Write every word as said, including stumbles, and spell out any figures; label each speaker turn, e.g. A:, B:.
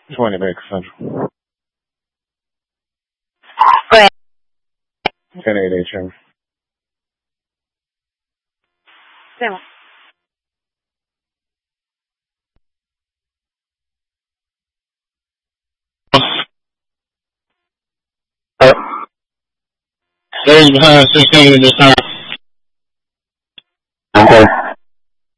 A: twenty Baker Central.
B: Go ahead.
A: ten eight H M.
B: Seven.
C: There's behind sixteen at this time.